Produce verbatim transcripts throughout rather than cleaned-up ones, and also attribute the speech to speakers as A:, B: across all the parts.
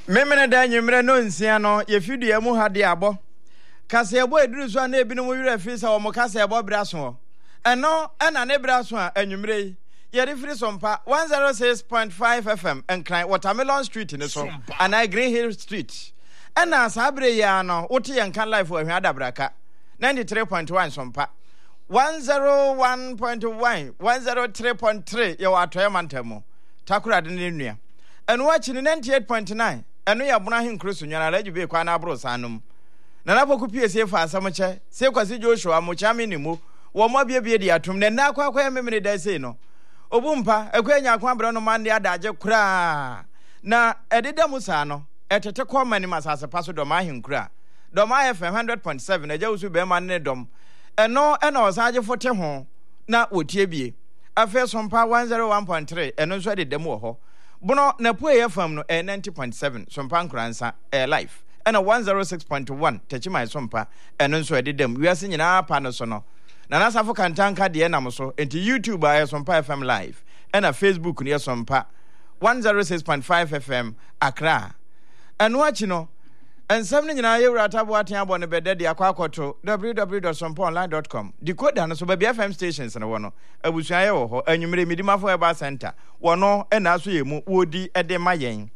A: Memene da nyumre no nsia no ye fidua mu ha de abo. Kase ebo eduru so na ebinom wira fi sa wo mo kase ebo braso. Eno ena ne braso a anwumre yi. Ye refri sompa one oh six point five F M enkran Watermelon Street ni so. Ana Green Hill Street. Ena sabre ya no wote ye nkan live wo ahwa dabraka. ninety-three point one sompa. one oh one point one, one oh three point three ye wa atoye mantamo. Takura de ne nua. Eno wa chi ninety-eight point nine. Eno ya bona hin kroso nwana laji be kwa na abro sanum. Na na poku pie se fa asam che. Se kwasi Joshua mo chame ni mu. Wo mo bie bie di atum ne na akwa akwa memene da sei no. Obumpa ekwenya akwa bra no mande adaje kura. Na ededa musa no etete kwa mani masase paso do ma hin kura. Do ma F M one hundred point seven eja usu be man ne dom. Eno ena osaje fote ho na wotie bie. Afa sompa one oh one point three eno so de dem wo ho. Bono na po F M no eh, ninety point seven sompa nkransa eh, live. Ena one oh six point one techimai sompa eno so de dem. We ase nyina pa no so no. Na na safo kantanka de na mo so enti YouTube aye sompa F M live. Ena Facebook ne sompa one oh six point five F M Accra. Eno achi no ensem ne nyina ye wura tabo aten abo ne bede de akwa akoto w w w dot sompa online dot com. Decoder no so ba F M stations ne wo no abusua ye wo ho anwumre midimafo eba center wono ena aso ye mu wodi ede mayen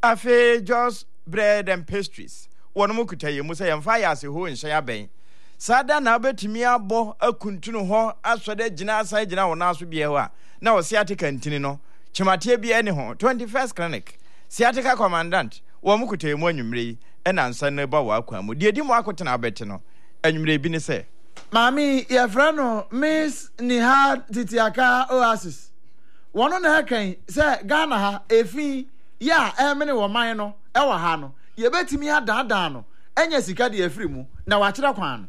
A: afe just bread and pastries wono mu kutaye mu se yemfa ya se ho nhye aben sada na betimi abo akuntunu ho asode gina asa gina wona aso bie ho a na wo siatica ntini no chimate bia ne ho twenty-first clinic siatica commandant wo mu kutaye mu anwumre ena ansa na ba wa akwa mu de di mu akotena abete no anwumre bi ne se
B: Mami, your friend no Miss Nihad Titiaka Oasis. One na kan say Ghana ha efi ya e mene wo man no e wo ha no. Ye betimi adaadaa no. Enya sika de afiri mu na wa kire kwan no.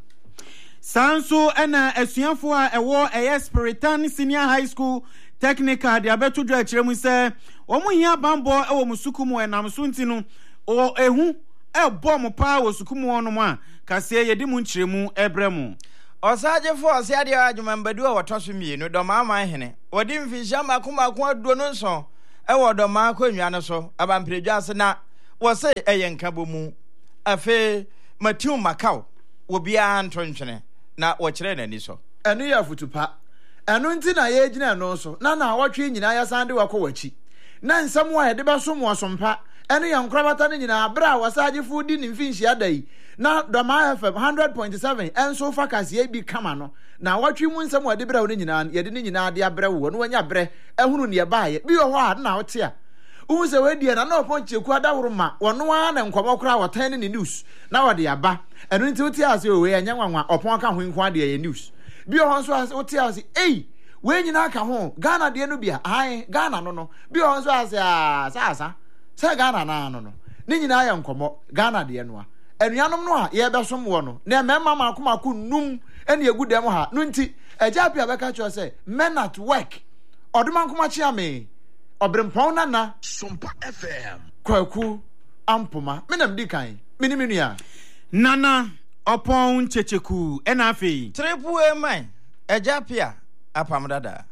C: Sanso ena asuafo a ewo eye Spiritan Senior High School Technical de abeto dwa kire mu say wo mu hia bambo e wo musuku mu enam so nti no o ehu e bom pa wo suku mu ono mu a kase ye di mu nkire mu ebre mu.
A: Osaje fo ose ade adwuma mbadu a wotoso mienu do ma man hene wodi mfinhia makoma ko aduo no nso e wodo ma akonnwa no so abamperedwa ase na wo se eye nka bomu afe Matthew Macau wo bia antonhwene na wo kire nani so
B: eno ya futupa eno nti na ye gina no so na na wotwe nyina ya sande wakọ wachi na nsam wa de beso mo asompa eno ya nkrabata ne nyina abra wasaje fu di ni mfinhia dai na Doma F M one hundred point seven enso fakas ye bi kama no na watwe mu nsem wade bra wo nyina ye de nyina de abra wo no wanya bre ehunu ne baaye bi wo ha na wote a wo se we die na na oponcheku adaworo ma wono a na nkomo kra wotan ne news na wode aba eno nti wote ase we anya nwanwa opon aka ho nko ade ye news bi wo nso ase wote ase ei we nyina aka ho Ghana de no bia ai Ghana no no bi wo nso ase a sa sa se Ghana na no no ne nyina ya nkomo Ghana de no a enuanom no a ye besom wo no na memma makomako num ene egudem ha no nti eja pia beka cho say men at work oduma nkoma chia me obrempon na na
D: Sompa F M
B: kwaku ampoma menam di kan miniminu
C: Nana opon checheku ena afi
A: triple man eja pia apamdada